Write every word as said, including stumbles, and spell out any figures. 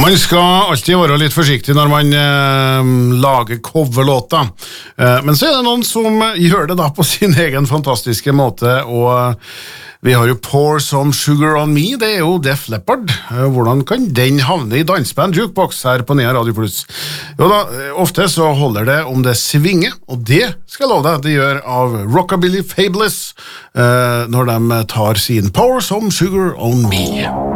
Man skal alltid være litt forsiktig når man eh, lager coverlåter, eh, men så er det noen som gjør det da på sin egen fantastiske måte, og vi har jo Pour Some Sugar On Me, det er jo Def Leppard. Hvordan kan den havne i Dansband Jukebox her på Nea Radio Plus? Jo da, ofte så holder det om det svinger, og det skal jeg love deg, det gjør av Rockabilly Fabulous eh, når de tar sin Pour Some Sugar On Me.